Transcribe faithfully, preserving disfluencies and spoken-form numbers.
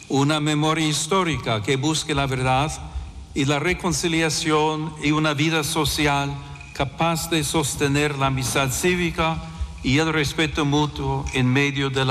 Una memoria histórica que busque la verdad y la reconciliación y una vida social capaz de sostener la amistad cívica y el respeto mutuo en medio de la